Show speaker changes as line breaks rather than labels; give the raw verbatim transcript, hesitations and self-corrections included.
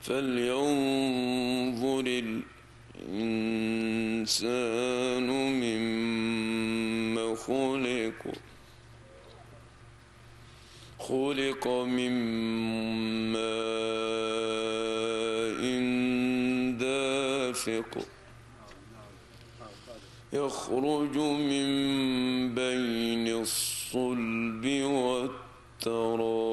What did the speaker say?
فلينظر الإنسان مما خلق خلق من ماء دافق يخرج من بين الصلب والترائب